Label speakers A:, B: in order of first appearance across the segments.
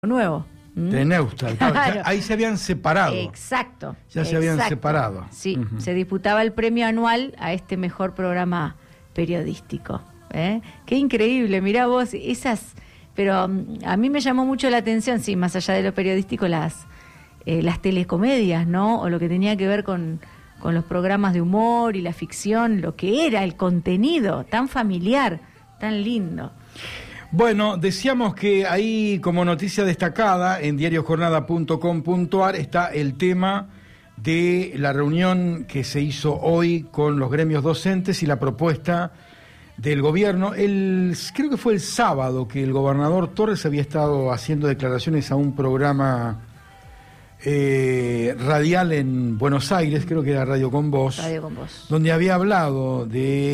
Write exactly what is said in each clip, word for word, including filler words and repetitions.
A: nuevo.
B: ¿Mm? De Neustad. Claro. Ahí se habían separado.
A: Exacto.
B: Ya se
A: exacto.
B: habían separado.
A: Sí,
B: uh-huh.
A: Se disputaba el premio anual a este mejor programa periodístico. ¿eh? Qué increíble, mirá vos, esas... Pero um, a mí me llamó mucho la atención, sí, más allá de lo periodístico, las, eh, las telecomedias, ¿no? O lo que tenía que ver con, con los programas de humor y la ficción, lo que era el contenido tan familiar, tan lindo.
B: Bueno, decíamos que ahí como noticia destacada en diario jornada punto com punto ar está el tema de la reunión que se hizo hoy con los gremios docentes y la propuesta del gobierno. El, creo que fue el sábado que el gobernador Torres había estado haciendo declaraciones a un programa eh, radial en Buenos Aires, creo que era Radio Con Voz,
A: Radio Con Voz,
B: donde había hablado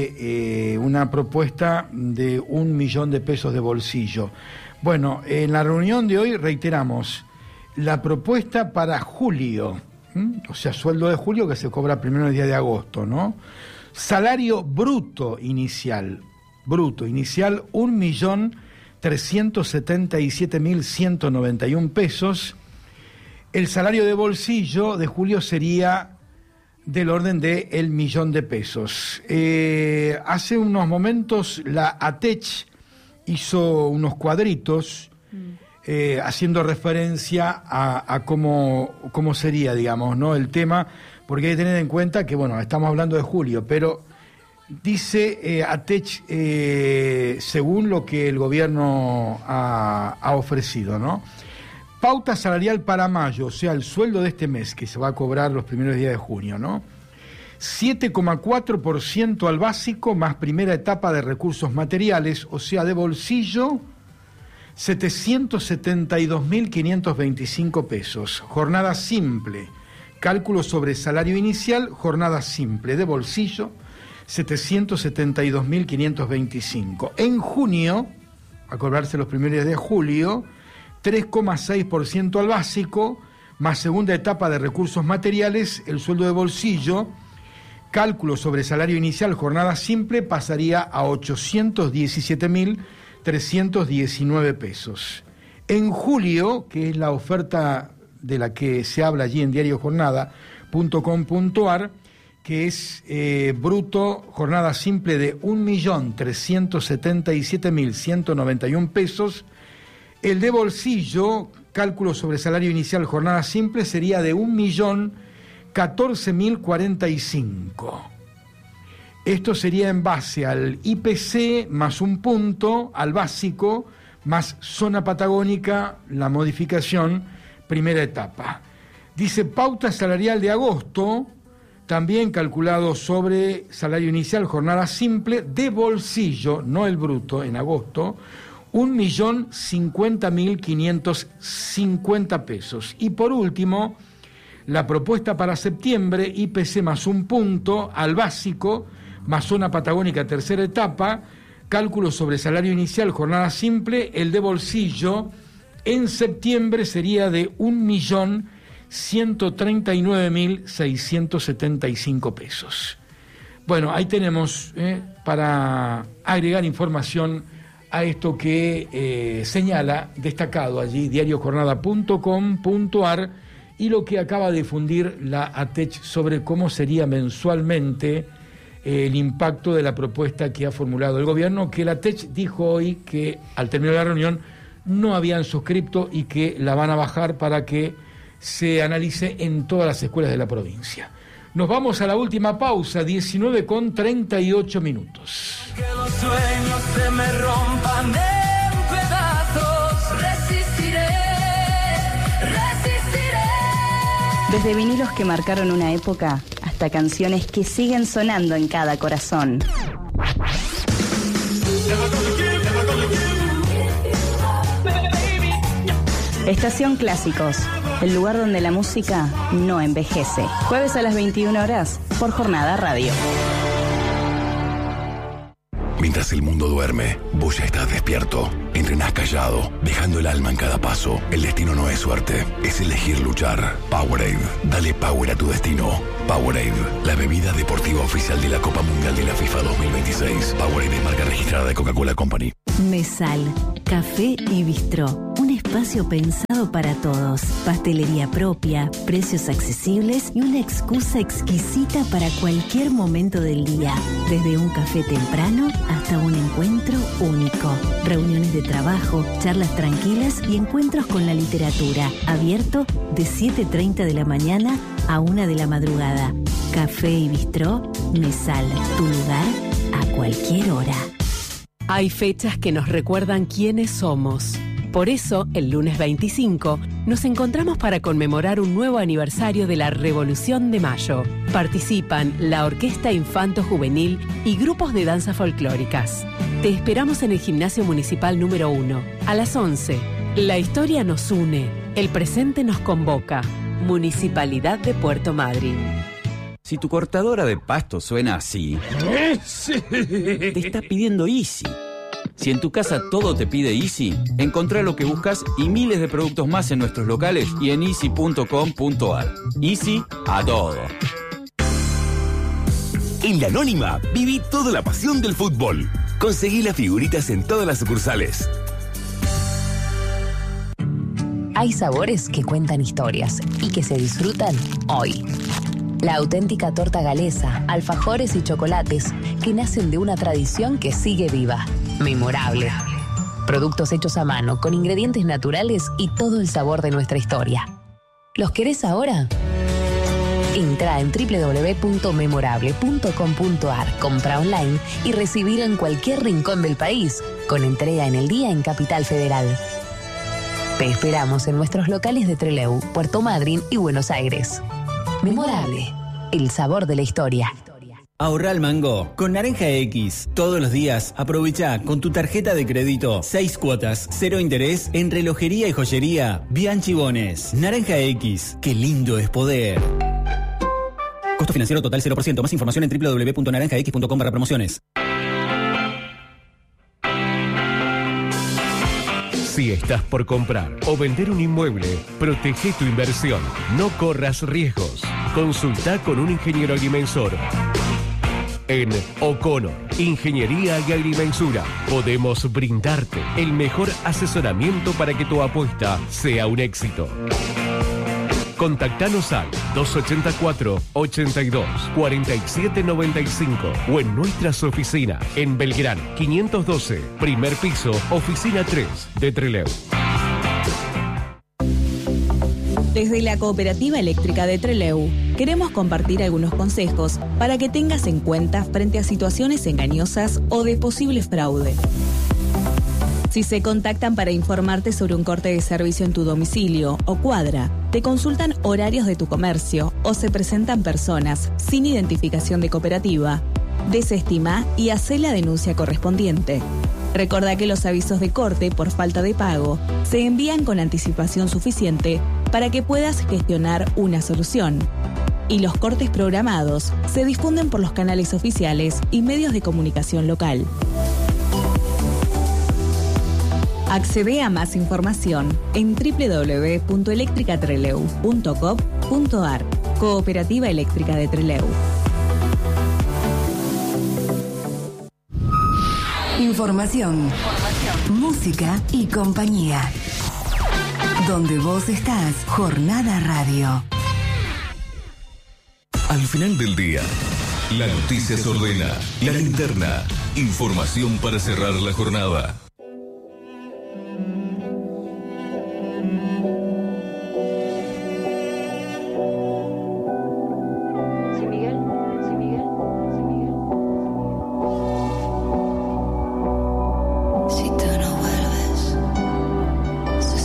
B: de eh, una propuesta de un millón de pesos de bolsillo. Bueno, en la reunión de hoy reiteramos la propuesta para julio, ¿m? O sea, sueldo de julio que se cobra primero el día de agosto, ¿no? Salario bruto inicial, bruto inicial, un millón trescientos setenta y siete mil ciento noventa y un pesos. El salario de bolsillo de julio sería del orden de el millón de pesos. Eh, hace unos momentos la ATECH hizo unos cuadritos mm. eh, haciendo referencia a, a cómo, cómo sería, digamos, ¿no? El tema, porque hay que tener en cuenta que, bueno, estamos hablando de julio, pero dice eh, ATECH, eh, según lo que el gobierno ha, ha ofrecido, ¿no? Pauta salarial para mayo, o sea, el sueldo de este mes, que se va a cobrar los primeros días de junio, ¿no? siete coma cuatro por ciento al básico, más primera etapa de recursos materiales, o sea, de bolsillo, setecientos setenta y dos mil quinientos veinticinco pesos. Jornada simple, cálculo sobre salario inicial, jornada simple, de bolsillo, setecientos setenta y dos mil quinientos veinticinco. En junio, a cobrarse los primeros días de julio, tres coma seis por ciento al básico, más segunda etapa de recursos materiales, el sueldo de bolsillo, cálculo sobre salario inicial, jornada simple, pasaría a ochocientos diecisiete mil trescientos diecinueve pesos. En julio, que es la oferta de la que se habla allí en diario jornada punto com punto ar, que es eh, bruto, jornada simple de un millón trescientos setenta y siete mil ciento noventa y un pesos. El de bolsillo, cálculo sobre salario inicial, jornada simple, sería de un millón catorce mil cuarenta y cinco. Esto sería en base al I P C más un punto, al básico, más zona patagónica, la modificación, primera etapa. Dice pauta salarial de agosto, también calculado sobre salario inicial, jornada simple, de bolsillo, no el bruto, en agosto, un millón cincuenta mil quinientos cincuenta pesos. Y por último, la propuesta para septiembre, I P C más un punto, al básico, más zona patagónica, tercera etapa, cálculo sobre salario inicial, jornada simple, el de bolsillo, en septiembre sería de un millón ciento treinta y nueve mil seiscientos setenta y cinco pesos. Bueno, ahí tenemos eh, para agregar información a esto que eh, señala, destacado allí, diario jornada punto com punto ar, y lo que acaba de difundir la ATECH sobre cómo sería mensualmente eh, el impacto de la propuesta que ha formulado el gobierno, que la ATECH dijo hoy que al terminar la reunión no habían suscripto y que la van a bajar para que se analice en todas las escuelas de la provincia. Nos vamos a la última pausa, diecinueve con treinta y ocho minutos.
C: Que los sueños se me rompan en pedazos, resistiré, resistiré.
D: Desde vinilos que marcaron una época hasta canciones que siguen sonando en cada corazón. Estación Clásicos, el lugar donde la música no envejece. Jueves a las veintiuna horas por Jornada Radio.
E: Mientras el mundo duerme, vos ya estás despierto. Entrenás callado, dejando el alma en cada paso. El destino no es suerte, es elegir luchar. Powerade, dale power a tu destino. Powerade, la bebida deportiva oficial de la Copa Mundial de la FIFA dos mil veintiséis. Powerade es marca registrada de Coca-Cola Company.
F: Mesal, café y bistró. Un espacio espacio pensado para todos. Pastelería propia, precios accesibles y una excusa exquisita para cualquier momento del día. Desde un café temprano hasta un encuentro único. Reuniones de trabajo, charlas tranquilas y encuentros con la literatura. Abierto de siete y treinta de la mañana a una de la madrugada. Café y bistró Mesal, tu lugar a cualquier hora.
G: Hay fechas que nos recuerdan quiénes somos. Por eso, el lunes veinticinco, nos encontramos para conmemorar un nuevo aniversario de la Revolución de Mayo. Participan la Orquesta Infanto Juvenil y grupos de danzas folclóricas. Te esperamos en el Gimnasio Municipal número uno, a las once. La historia nos une, el presente nos convoca. Municipalidad de Puerto Madryn.
H: Si tu cortadora de pasto suena así, te está pidiendo Easy. Si en tu casa todo te pide Easy, encontrá lo que buscas y miles de productos más en nuestros locales y en easy punto com punto ar. Easy a todo.
E: En La Anónima, viví toda la pasión del fútbol. Conseguí las figuritas en todas las sucursales.
I: Hay sabores que cuentan historias y que se disfrutan hoy. La auténtica torta galesa, alfajores y chocolates que nacen de una tradición que sigue viva. Memorable. Productos hechos a mano, con ingredientes naturales y todo el sabor de nuestra historia. ¿Los querés ahora? Entra en doble u doble u doble u punto memorable punto com punto ar, compra online y recibir en cualquier rincón del país, con entrega en el día en Capital Federal. Te esperamos en nuestros locales de Trelew, Puerto Madryn y Buenos Aires. Memorable, el sabor de la historia.
J: Ahorra al mango con Naranja X. Todos los días aprovecha con tu tarjeta de crédito seis cuotas, cero interés en relojería y joyería Bianchi Bones. Naranja X, qué lindo es poder. Costo financiero total cero por ciento. Más información en doble u doble u doble u punto naranja x punto com barra promociones.
K: Si estás por comprar o vender un inmueble, protege tu inversión. No corras riesgos. Consulta con un ingeniero agrimensor. En O'Connor, Ingeniería y Agrimensura, podemos brindarte el mejor asesoramiento para que tu apuesta sea un éxito. Contactanos al dos ochenta y cuatro, ochenta y dos, cuarenta y siete noventa y cinco o en nuestras oficinas en Belgrano quinientos doce, primer piso, oficina tres de Trelew.
D: Desde la Cooperativa Eléctrica de Trelew, queremos compartir algunos consejos para que tengas en cuenta frente a situaciones engañosas o de posible fraude. Si se contactan para informarte sobre un corte de servicio en tu domicilio o cuadra, te consultan horarios de tu comercio o se presentan personas sin identificación de cooperativa, desestima y hacé la denuncia correspondiente. Recordá que los avisos de corte por falta de pago se envían con anticipación suficiente para que puedas gestionar una solución. Y los cortes programados se difunden por los canales oficiales y medios de comunicación local. Accede a más información en doble u doble u doble u punto eléctrica trelew punto com punto ar. Cooperativa Eléctrica de Trelew.
L: Información, Información, música y compañía. Donde vos estás, Jornada Radio.
E: Al final del día, la noticia se ordena, la linterna, información para cerrar la jornada.